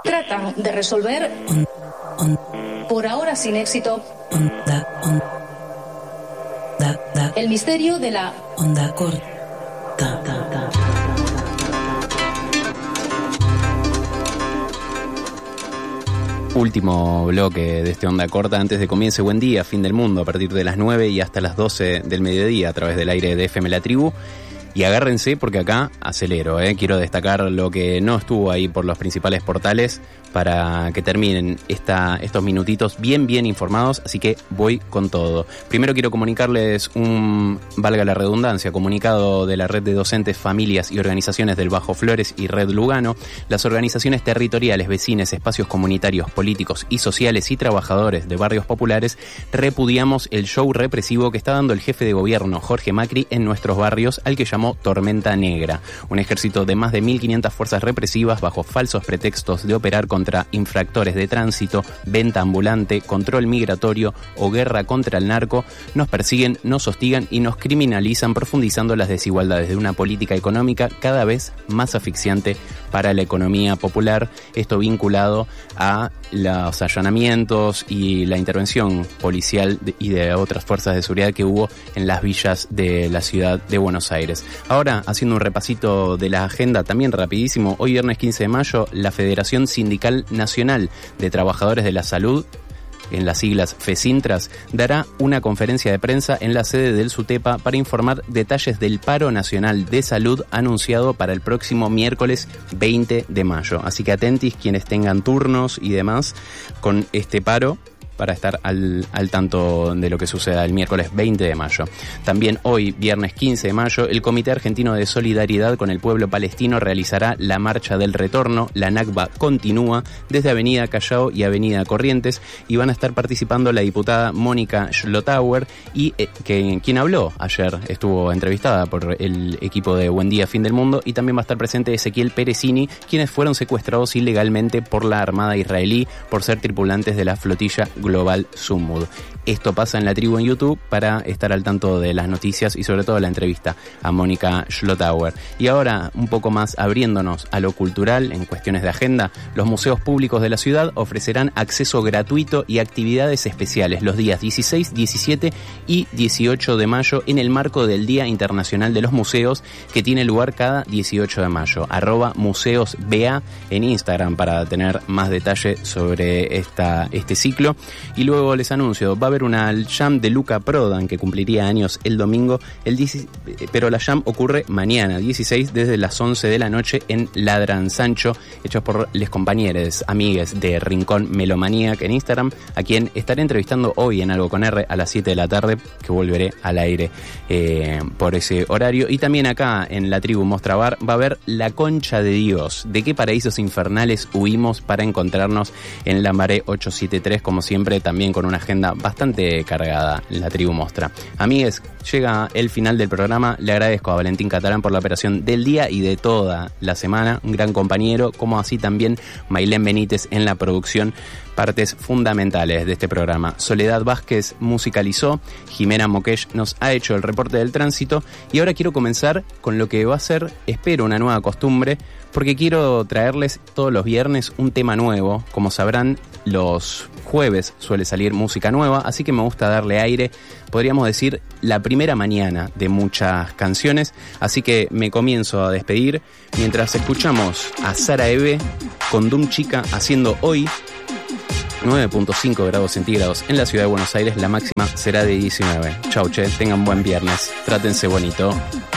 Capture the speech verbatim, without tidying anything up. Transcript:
tratan de resolver, por ahora sin éxito, el misterio de la onda corta. Último bloque de este Onda Corta antes de comience Buen Día, Fin del Mundo, a partir de las nueve y hasta las doce del mediodía a través del aire de F M La Tribu. Y agárrense porque acá acelero, ¿eh? Quiero destacar lo que no estuvo ahí por los principales portales para que terminen esta, estos minutitos bien, bien informados, así que voy con todo. Primero quiero comunicarles un, valga la redundancia, comunicado de la Red de Docentes, Familias y Organizaciones del Bajo Flores y Red Lugano. Las organizaciones territoriales, vecinas, espacios comunitarios, políticos y sociales y trabajadores de barrios populares repudiamos el show represivo que está dando el jefe de gobierno, Jorge Macri, en nuestros barrios, al que llamó Tormenta Negra, un ejército de más de mil quinientas fuerzas represivas bajo falsos pretextos de operar contra infractores de tránsito, venta ambulante, control migratorio o guerra contra el narco, nos persiguen, nos hostigan y nos criminalizan, profundizando las desigualdades de una política económica cada vez más asfixiante para la economía popular, esto vinculado a los allanamientos y la intervención policial y de otras fuerzas de seguridad que hubo en las villas de la ciudad de Buenos Aires. Ahora, haciendo un repasito de la agenda también rapidísimo, hoy viernes quince de mayo, la Federación Sindical Nacional de Trabajadores de la Salud, en las siglas FESINTRAS, dará una conferencia de prensa en la sede del SUTEPA para informar detalles del paro nacional de salud anunciado para el próximo miércoles veinte de mayo. Así que atentis quienes tengan turnos y demás con este paro, para estar al, al tanto de lo que suceda el miércoles veinte de mayo. También hoy, viernes quince de mayo, el Comité Argentino de Solidaridad con el Pueblo Palestino realizará la Marcha del Retorno. La Nakba continúa desde Avenida Callao y Avenida Corrientes, y van a estar participando la diputada Mónica Schlotauer, y eh, que quien habló ayer, estuvo entrevistada por el equipo de Buen Día, Fin del Mundo, y también va a estar presente Ezequiel Perezini, quienes fueron secuestrados ilegalmente por la Armada israelí por ser tripulantes de la flotilla Global Sumud. Esto pasa en La Tribu en YouTube para estar al tanto de las noticias y sobre todo la entrevista a Mónica Schlotauer. Y ahora, un poco más abriéndonos a lo cultural en cuestiones de agenda, los museos públicos de la ciudad ofrecerán acceso gratuito y actividades especiales los días dieciséis, diecisiete y dieciocho de mayo en el marco del Día Internacional de los Museos, que tiene lugar cada dieciocho de mayo. Arroba museosba en Instagram para tener más detalle sobre esta, este ciclo. Y luego les anuncio, va a haber una jam de Luca Prodan que cumpliría años el domingo, el diez, pero la jam ocurre mañana, dieciséis, desde las once de la noche en Ladran Sancho, hechos por les compañeros, amigues de Rincón Melomaníac en Instagram, a quien estaré entrevistando hoy en Algo con R a las siete de la tarde, que volveré al aire eh, por ese horario. Y también acá en La Tribu Mostra Bar va a haber La Concha de Dios. ¿De qué paraísos infernales huimos para encontrarnos en Lambaré ochocientos setenta y tres? Como siempre, también con una agenda bastante cargada, La Tribu Mostra. Amigues, llega el final del programa. Le agradezco a Valentín Catalán por la operación del día y de toda la semana, un gran compañero, como así también Mailén Benítez en la producción, partes fundamentales de este programa. Soledad Vázquez musicalizó, Jimena Moquech nos ha hecho el reporte del tránsito, y ahora quiero comenzar con lo que va a ser, espero, una nueva costumbre, porque quiero traerles todos los viernes un tema nuevo. Como sabrán, los jueves suele salir música nueva, así que me gusta darle aire, podríamos decir, la primera mañana de muchas canciones, así que me comienzo a despedir mientras escuchamos a Sara Eve con Dum Chica haciendo hoy nueve punto cinco grados centígrados en la ciudad de Buenos Aires. La máxima será de diecinueve. Chau, che, tengan buen viernes, trátense bonito.